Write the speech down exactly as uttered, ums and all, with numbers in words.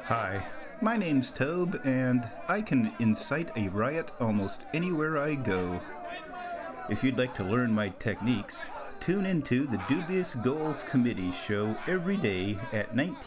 Hi, my name's Tobe, and I can incite a riot almost anywhere I go. If you'd like to learn my techniques, tune into the Dubious Goals Committee show every day at nineteen